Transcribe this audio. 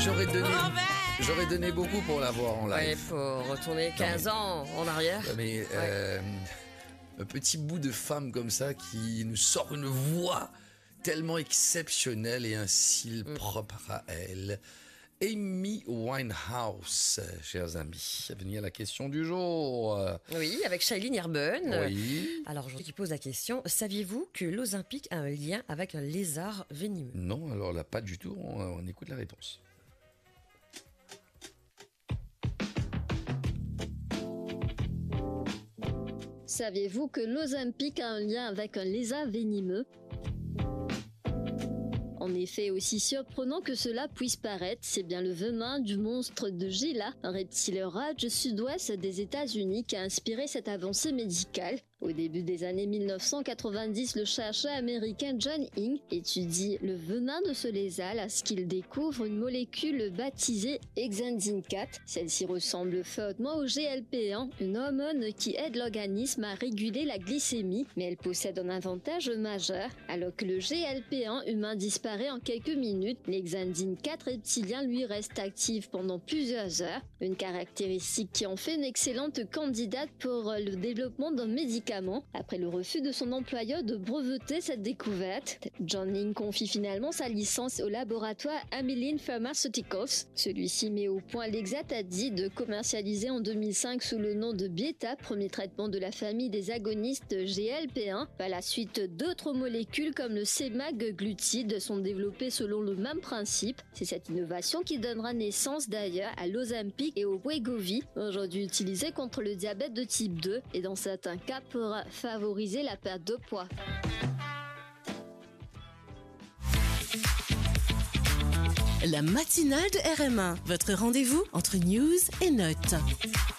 J'aurais donné beaucoup pour l'avoir en live. Il faut retourner 15 ans en arrière. Mais un petit bout de femme comme ça qui nous sort une voix tellement exceptionnelle et un style propre à elle. Amy Winehouse, chers amis. Venir à la question du jour. Oui, avec Shailene Erbun. Oui. Alors, je pose la question. Saviez-vous que l'Ozempic a un lien avec un lézard venimeux? Non, alors là, pas du tout. On écoute la réponse. Saviez-vous que l'Ozempic a un lien avec un lézard venimeux? En effet, aussi surprenant que cela puisse paraître, c'est bien le venin du monstre de Gila, un reptile rare du sud-ouest des États-Unis qui a inspiré cette avancée médicale. Au début des années 1990, le chercheur américain John Ing étudie le venin de ce lézard lorsqu'il découvre une molécule baptisée Exendin 4. Celle-ci ressemble fortement au GLP-1, une hormone qui aide l'organisme à réguler la glycémie, mais elle possède un avantage majeur. Alors que le GLP-1 humain disparaît en quelques minutes, l'Exendin 4 reptilien lui reste actif pendant plusieurs heures, une caractéristique qui en fait une excellente candidate pour le développement d'un médicament. Après le refus de son employeur de breveter cette découverte, John Ing confie finalement sa licence au laboratoire Amylin Pharmaceuticals. Celui-ci met au point l'Exatadi de commercialiser en 2005 sous le nom de Bieta, premier traitement de la famille des agonistes GLP-1. Par la suite, d'autres molécules comme le semaglutide sont développées selon le même principe. C'est cette innovation qui donnera naissance d'ailleurs à l'Ozempic et au Wegovy, aujourd'hui utilisés contre le diabète de type 2 et dans certains cas pour favoriser la perte de poids. La matinale de RM1, votre rendez-vous entre news et notes.